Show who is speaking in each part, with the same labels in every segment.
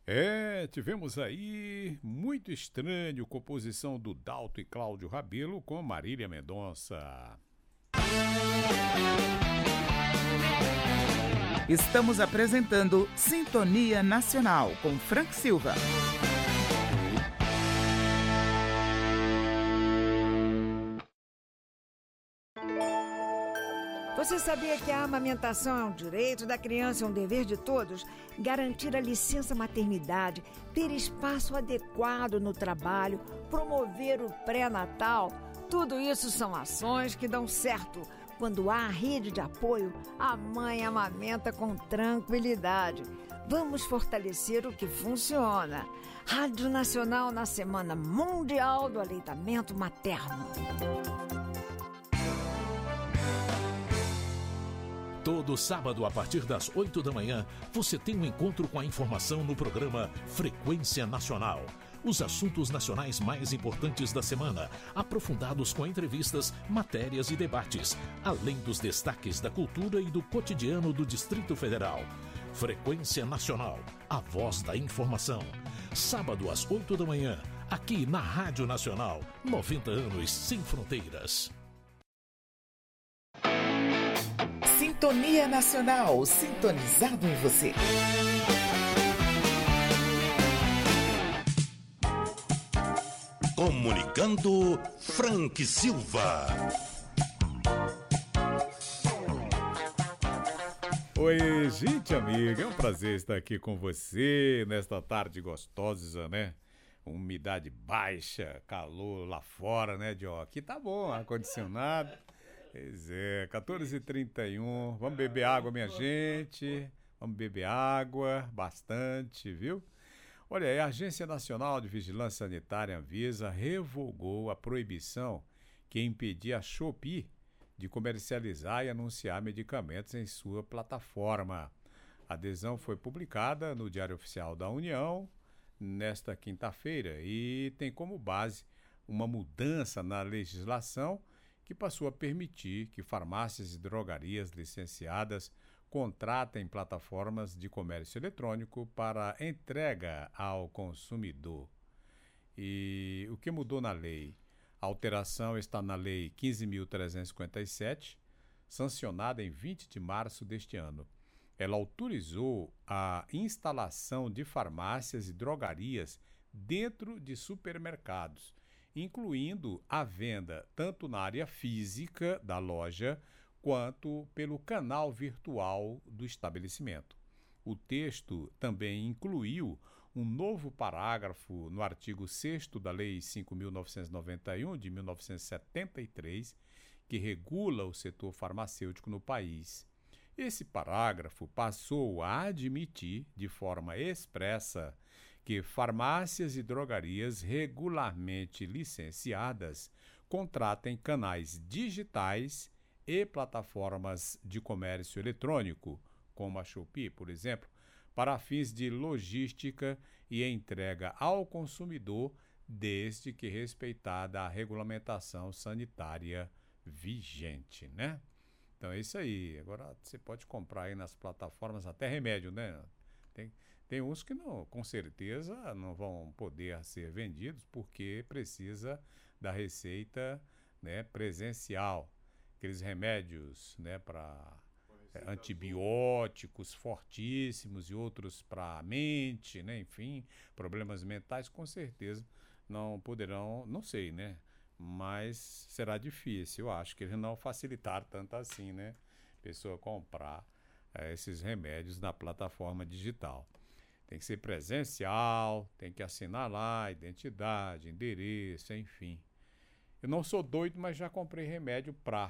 Speaker 1: Tivemos aí Muito Estranho, composição do Dalto e Cláudio Rabelo com Marília Mendonça.
Speaker 2: Estamos apresentando Sintonia Nacional com Frank Silva.
Speaker 3: Você sabia que a amamentação é um direito da criança e um dever de todos? Garantir a licença maternidade, ter espaço adequado no trabalho, promover o pré-natal, tudo isso são ações que dão certo. Quando há rede de apoio, a mãe amamenta com tranquilidade. Vamos fortalecer o que funciona. Rádio Nacional na Semana Mundial do Aleitamento Materno.
Speaker 4: Todo sábado, a partir das 8 da manhã, você tem um encontro com a informação no programa Frequência Nacional. Os assuntos nacionais mais importantes da semana, aprofundados com entrevistas, matérias e debates, além dos destaques da cultura e do cotidiano do Distrito Federal. Frequência Nacional, a voz da informação. Sábado às 8 da manhã, aqui na Rádio Nacional, 90 anos sem fronteiras.
Speaker 2: Sintonia Nacional, sintonizado em você.
Speaker 5: Comunicando Frank Silva.
Speaker 1: Oi, gente amiga, é um prazer estar aqui com você nesta tarde gostosa, né? Umidade baixa, calor lá fora, né, Dio? Aqui tá bom, ar-condicionado. Pois é, 14h31, vamos beber água, minha gente, vamos beber água, bastante, viu? Olha aí, a Agência Nacional de Vigilância Sanitária, Anvisa, revogou a proibição que impedia a Shopee de comercializar e anunciar medicamentos em sua plataforma. A adesão foi publicada no Diário Oficial da União nesta quinta-feira e tem como base uma mudança na legislação que passou a permitir que farmácias e drogarias licenciadas contratem plataformas de comércio eletrônico para entrega ao consumidor. E o que mudou na lei? A alteração está na Lei 15.357, sancionada em 20 de março deste ano. Ela autorizou a instalação de farmácias e drogarias dentro de supermercados, incluindo a venda tanto na área física da loja quanto pelo canal virtual do estabelecimento. O texto também incluiu um novo parágrafo no artigo 6º da Lei 5.991, de 1973, que regula o setor farmacêutico no país. Esse parágrafo passou a admitir, de forma expressa, que farmácias e drogarias regularmente licenciadas contratem canais digitais e plataformas de comércio eletrônico, como a Shopee, por exemplo, para fins de logística e entrega ao consumidor, desde que respeitada a regulamentação sanitária vigente, né? Então é isso aí. Agora você pode comprar aí nas plataformas até remédio, né? Tem uns que não, com certeza não vão poder ser vendidos porque precisa da receita, né, presencial. Aqueles remédios, né, para antibióticos fortíssimos e outros para a mente, né, enfim, problemas mentais, com certeza não poderão, não sei, né? Mas será difícil, eu acho que eles não facilitaram tanto assim, né? Pessoa comprar esses remédios na plataforma digital. Tem que ser presencial, tem que assinar lá, identidade, endereço, enfim. Eu não sou doido, mas já comprei remédio pra.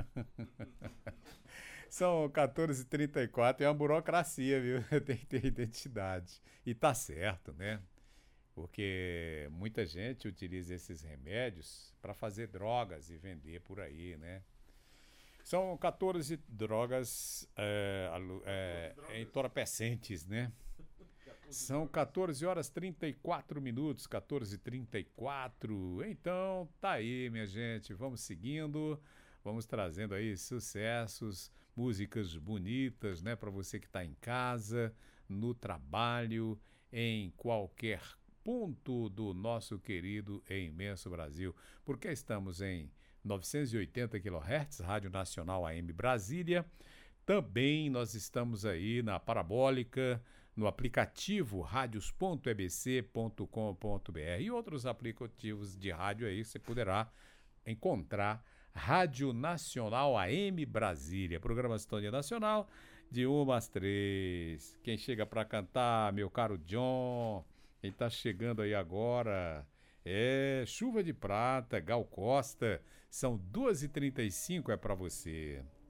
Speaker 1: São 14h34, é uma burocracia, viu? Tem que ter identidade. E tá certo, né? Porque muita gente utiliza esses remédios para fazer drogas e vender por aí, né? São 14 drogas entorpecentes, né? São 14h34, 14h34. Então, tá aí, minha gente. Vamos seguindo, vamos trazendo aí sucessos, músicas bonitas, né? Para você que está em casa, no trabalho, em qualquer ponto do nosso querido e imenso Brasil, porque estamos em 980 kHz, Rádio Nacional AM Brasília. Também nós estamos aí na Parabólica, no aplicativo radios.ebc.com.br e outros aplicativos de rádio aí você poderá encontrar Rádio Nacional AM Brasília, programa Sintonia Nacional, de 1 às 3. Quem chega para cantar, meu caro John, quem tá chegando aí agora é Chuva de Prata, Gal Costa, são 2h35, é para você.